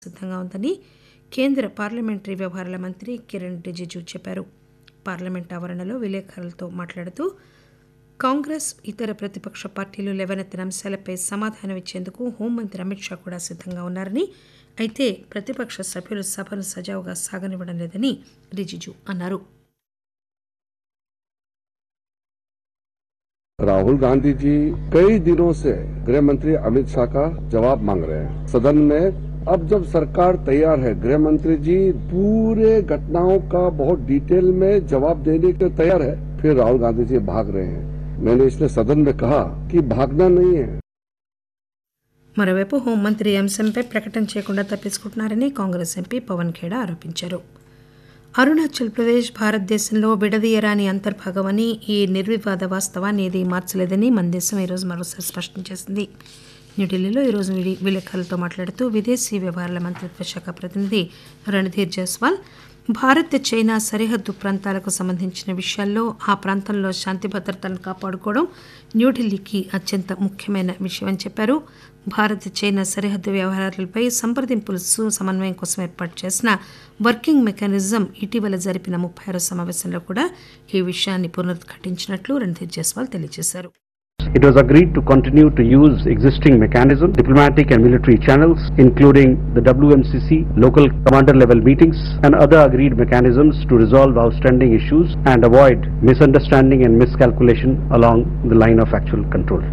సిద్ధంగా ఉందని కేంద్ర పార్లమెంటరీ వ్యవహారాల మంత్రి కిరణ్ రిజిజు చెప్పారు. పార్లమెంట్ ఆవరణలో విలేకరులతో మాట్లాడుతూ కాంగ్రెస్ ఇతర ప్రతిపక్ష పార్టీలు లేవనెత్తిన అంశాలపై సమాధానం ఇచ్చేందుకు హోంమంత్రి అమిత్ షా కూడా సిద్ధంగా ఉన్నారని, అయితే ప్రతిపక్ష సభ్యులు సభను సజావుగా సాగనివ్వడం లేదని రిజిజు అన్నారు. राहुल गांधी जी कई दिनों से गृह मंत्री अमित शाह का जवाब मांग रहे हैं सदन में. अब जब सरकार तैयार है, गृह मंत्री जी पूरे घटनाओं का बहुत डिटेल में जवाब देने के तैयार है, फिर राहुल गांधी जी भाग रहे हैं. मैंने इसलिए सदन में कहा कि भागना नहीं है. మరోవైపు హోంమంత్రి అంశంపై ప్రకటన చేయకుండా తప్పించుకుంటున్నారని కాంగ్రెస్ ఎంపీ పవన్ ఖేడా ఆరోపించారు. అరుణాచల్ ప్రదేశ్ భారతదేశంలో విడదీయరాని అంతర్భాగమని, ఈ నిర్వివాద వాస్తవాన్ని ఏదీ మార్చలేదని మన దేశం ఈరోజు మరోసారి స్పష్టం చేసింది. న్యూఢిల్లీలో ఈరోజు విలేకరులతో మాట్లాడుతూ విదేశీ వ్యవహారాల మంత్రిత్వ శాఖ ప్రతినిధి రణధీర్ జైస్వాల్ భారత్ చైనా సరిహద్దు ప్రాంతాలకు సంబంధించిన విషయాల్లో ఆ ప్రాంతంలో శాంతి భద్రతలను కాపాడుకోవడం న్యూఢిల్లీకి అత్యంత ముఖ్యమైన విషయమని చెప్పారు. భారత్ చైనా సరిహద్దు వ్యవహారాలపై సంప్రదింపుల సమన్వయం కోసం ఏర్పాటు చేసిన వర్కింగ్ మెకానిజం ఇటీవల జరిపిన 36వ సమావేశంలో కూడా ఈ విషయాన్ని పునరుద్ఘాటించినట్లు రణధీర్ జైస్వాల్ తెలియజేశారు. It was agreed to continue to use existing mechanisms, diplomatic and military channels, including the WMCC, local commander level meetings and other agreed mechanisms to resolve outstanding issues and avoid misunderstanding and miscalculation along the line of actual control.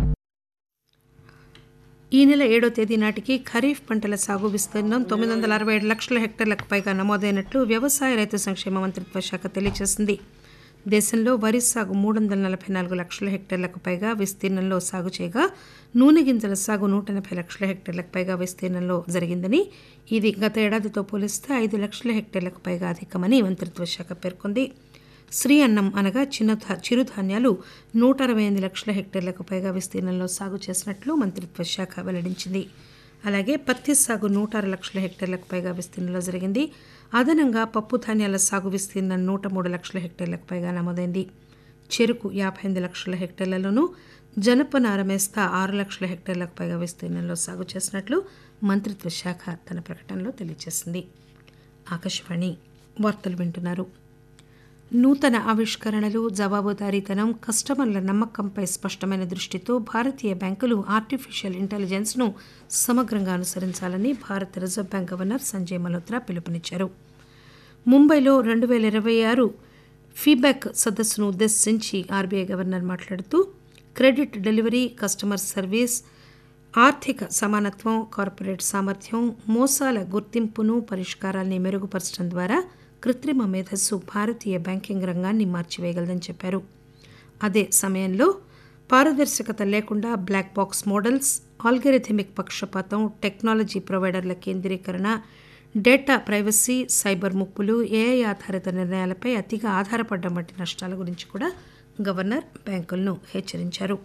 ఈ నెల 7వ తేదీ నాటికి ఖరీఫ్ పంటల సాగు విస్తీర్ణం 967 లక్షల హెక్టార్లకు పైగా నమోదైనట్లు వ్యవసాయ రైతు సంక్షేమ మంత్రిత్వ శాఖ తెలియజేసింది. దేశంలో వరి సాగు 344 లక్షల హెక్టార్లకు పైగా విస్తీర్ణంలో సాగు చేయగా, నూనె గింజల సాగు 180 లక్షల హెక్టార్లకు పైగా విస్తీర్ణంలో జరిగిందని, ఇది గత ఏడాదితో పోలిస్తే 5 లక్షల హెక్టార్లకు పైగా అధికమని మంత్రిత్వ శాఖ పేర్కొంది. శ్రీ అన్నం అనగా చిరుధాన్యాలు 168 లక్షల హెక్టార్లకు పైగా విస్తీర్ణంలో సాగు చేసినట్లు మంత్రిత్వ శాఖ వెల్లడించింది. అలాగే పత్తి సాగు 106 లక్షల హెక్టార్లకు పైగా విస్తీర్ణంలో జరిగింది. అదనంగా పప్పు ధాన్యాల సాగు విస్తీర్ణం 103 లక్షల హెక్టార్లకు పైగా నమోదైంది. చెరుకు 58 లక్షల హెక్టార్లలోనూ, జనపనార మేస్తా 6 లక్షల హెక్టార్లకు పైగా విస్తీర్ణంలో సాగు చేసినట్లు మంత్రిత్వ శాఖ తన ప్రకటనలో తెలియజేసింది. ఆకాశవాణి వార్తలు వింటున్నారు. నూతన ఆవిష్కరణలు, జవాబుదారీతనం, కస్టమర్ల నమ్మకంపై స్పష్టమైన దృష్టితో భారతీయ బ్యాంకులు ఆర్టిఫిషియల్ ఇంటెలిజెన్స్ను సమగ్రంగా అనుసరించాలని భారత reserve bank governor Sanjay Malhotra పిలుపునిచ్చారు. ముంబైలో 2026 ఫీడ్బ్యాక్ సదస్సును ఉద్దేశించి ఆర్బీఐ గవర్నర్ మాట్లాడుతూ క్రెడిట్ డెలివరీ, కస్టమర్ సర్వీస్, ఆర్థిక సమానత్వం, కార్పొరేట్ సామర్థ్యం, మోసాల గుర్తింపును, పరిష్కారాల్ని మెరుగుపరచడం ద్వారా కృత్రిమ మేధస్సు భారతీయ బ్యాంకింగ్ రంగాన్ని మార్చివేయగలదని చెప్పారు. అదే సమయంలో పారదర్శకత లేకుండా బ్లాక్ బాక్స్ మోడల్స్, ఆల్గరిథమిక్ పక్షపాతం, technology ప్రొవైడర్ల కేంద్రీకరణ, data privacy, cyber ముప్పులు, AI ఆధారిత నిర్ణయాలపై అతిగా ఆధారపడడం వంటి నష్టాల గురించి కూడా గవర్నర్ బ్యాంకులను హెచ్చరించారు.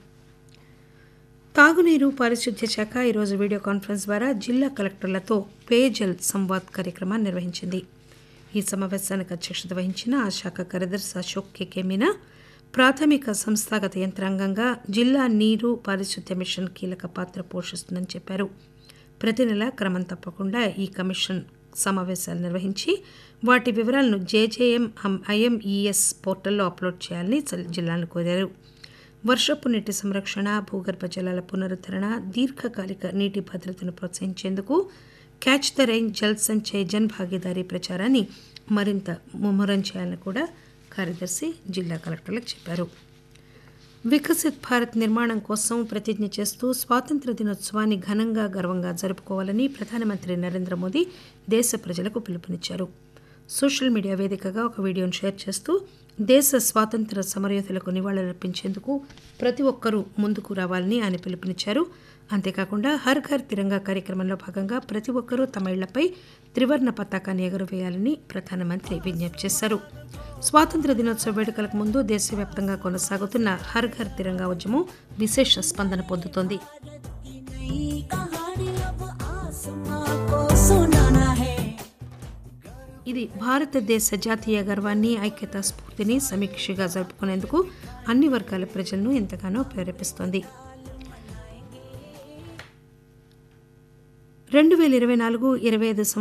తాగునీరు, పారిశుద్ధ్య శాఖ ఈరోజు వీడియో కాన్ఫరెన్స్ ద్వారా జిల్లా కలెక్టర్లతో పేజల్ సంవాద్ కార్యక్రమాన్ని నిర్వహించింది. ఈ సమావేశానికి అధ్యక్షత వహించిన ఆ శాఖ కార్యదర్శి అశోక్ కె మీనా ప్రాథమిక సంస్థాగత యంత్రాంగంగా జిల్లా నీరు పారిశుద్ధ్య మిషన్ కీలక పాత్ర పోషిస్తుందని చెప్పారు. ప్రతి నెల క్రమం తప్పకుండా ఈ కమిషన్ సమావేశాలు నిర్వహించి వాటి వివరాలను జేజేఎం ఐఎంఈఎస్ పోర్టల్లో అప్లోడ్ చేయాలని జిల్లాలను కోరారు. వర్షపు నీటి సంరక్షణ, భూగర్భ జలాల పునరుద్ధరణ, దీర్ఘకాలిక నీటి భద్రతను ప్రోత్సహించేందుకు catch the rain, Jal Sanchay, Jan Bhagidari ప్రచారాన్ని మరింత ముమ్మరం చేయాలని కూడా కార్యదర్శి జిల్లా కలెక్టర్లకు చెప్పారు. వికసిత్ భారత్ నిర్మాణం కోసం ప్రతిజ్ఞ చేస్తూ స్వాతంత్ర్య దినోత్సవాన్ని ఘనంగా, గర్వంగా జరుపుకోవాలని ప్రధానమంత్రి నరేంద్ర మోదీ దేశ ప్రజలకు పిలుపునిచ్చారు. సోషల్ మీడియా వేదికగా ఒక వీడియోను షేర్ చేస్తూ దేశ స్వాతంత్ర్య సమరయోధులకు నివాళులర్పించేందుకు ప్రతి ఒక్కరూ ముందుకు రావాలని ఆయన పిలుపునిచ్చారు. అంతేకాకుండా హర్ ఘర్ తిరంగా కార్యక్రమంలో భాగంగా ప్రతి ఒక్కరూ తమ ఇళ్లపై త్రివర్ణ పతాకాన్ని ఎగురవేయాలని ప్రధానమంత్రి విజ్ఞప్తి చేశారు. స్వాతంత్ర్య దినోత్సవ వేడుకలకు ముందు దేశవ్యాప్తంగా కొనసాగుతున్న హర్ ఘర్ తిరంగా ఉద్యమం విశేష స్పందన పొందుతోంది. ఇది భారతదేశ జాతీయ గర్వాన్ని, ఐక్యతా స్ఫూర్తిని సమీక్షగా జరుపుకునేందుకు అన్ని వర్గాల ప్రజలను ఎంతగానో ప్రేరేపిస్తోంది. 2024-25